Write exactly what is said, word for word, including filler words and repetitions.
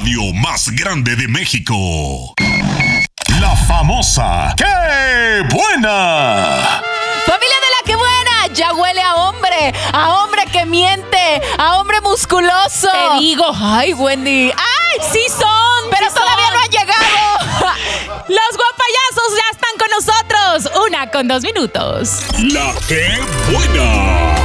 radio más grande de México. La famosa ¡Qué buena! Familia de la ¡Qué buena! Ya huele a hombre, a hombre que miente, a hombre musculoso. Te digo, ay, Wendy. ¡Ay, sí son! Pero sí todavía son. no han llegado. Los guapayazos ya están con nosotros. Una con dos minutos. La ¡Qué buena!